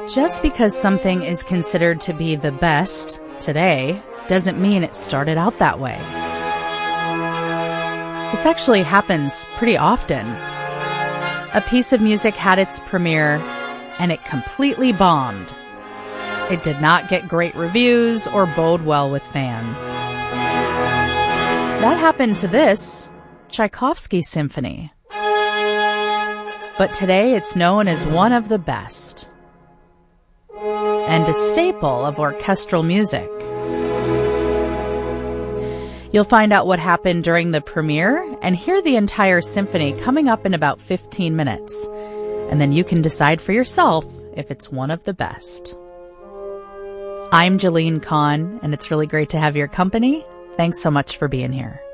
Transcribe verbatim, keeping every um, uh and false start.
Just because something is considered to be the best today doesn't mean it started out that way. This actually happens pretty often. A piece of music had its premiere and it completely bombed. It did not get great reviews or bode well with fans. That happened to this Tchaikovsky symphony. But today it's known as one of the best and a staple of orchestral music. You'll find out what happened during the premiere and hear the entire symphony coming up in about fifteen minutes. And then you can decide for yourself if it's one of the best. I'm Jalene Kahn, and it's really great to have your company. Thanks so much for being here.